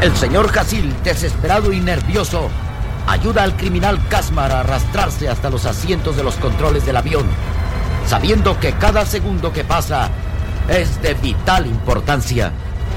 El señor Hasil, desesperado y nervioso, ayuda al criminal Kazmar a arrastrarse hasta los asientos de los controles del avión, sabiendo que cada segundo que pasa es de vital importancia.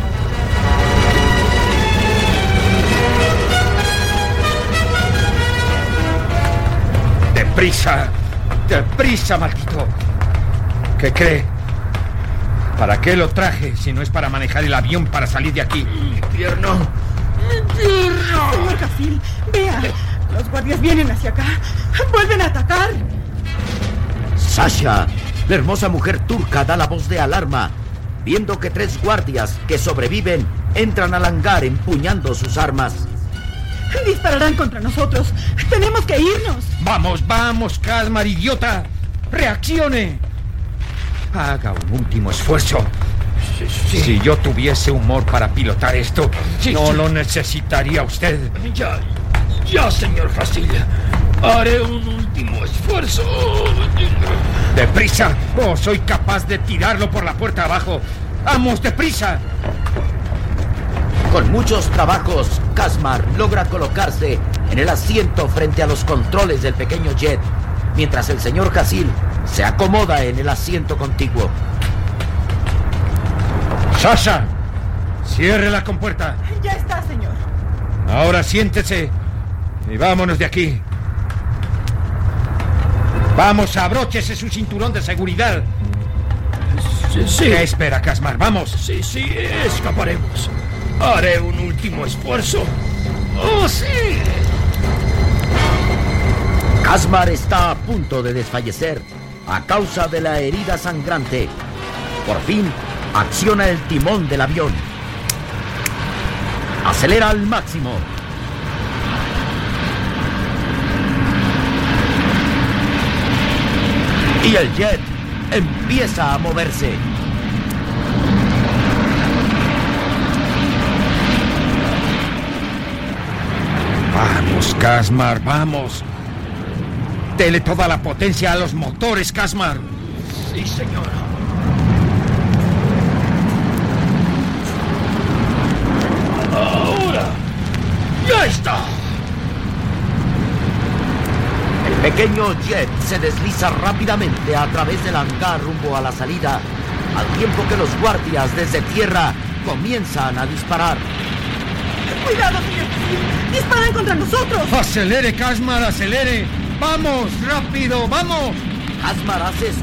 ¡Deprisa! ¡Deprisa, maldito! ¿Qué cree? ¿Para qué lo traje si no es para manejar el avión para salir de aquí? ¡Mi pierna! Señor Hasil, vea. Los guardias vienen hacia acá. ¡Vuelven a atacar! Sasha, la hermosa mujer turca, da la voz de alarma, viendo que 3 guardias que sobreviven entran al hangar empuñando sus armas. Dispararán contra nosotros. Tenemos que irnos. ¡Vamos, Kazmar, idiota! ¡Reaccione! Haga un último esfuerzo. Sí. Si yo tuviese humor para pilotar esto, no lo necesitaría usted. Ya, señor Hasil. Haré un último esfuerzo. ¡Deprisa! ¡Oh, soy capaz de tirarlo por la puerta abajo! ¡Vamos, deprisa! Con muchos trabajos, Kazmar logra colocarse en el asiento frente a los controles del pequeño jet, mientras el señor Hasil se acomoda en el asiento contiguo. ¡Sasha! ¡Cierre la compuerta! Ya está, señor. Ahora siéntese y vámonos de aquí. Vamos, abróchese su cinturón de seguridad. Sí. ¿Qué espera, Kazmar? ¡Vamos! Sí, escaparemos. Haré un último esfuerzo. ¡Oh, sí! Kazmar está a punto de desfallecer a causa de la herida sangrante. Por fin, acciona el timón del avión. Acelera al máximo. Y el jet empieza a moverse. ¡Vamos, Kazmar, vamos! ¡Dele toda la potencia a los motores, Kazmar! Sí, señor. Ahora. ¡Ya está! El pequeño jet se desliza rápidamente a través del hangar rumbo a la salida, al tiempo que los guardias desde tierra comienzan a disparar. ¡Cuidado, señor Hasil! ¡Disparan contra nosotros! ¡Acelere, Kazmar, acelere! ¡Vamos, rápido, vamos! Kazmar hace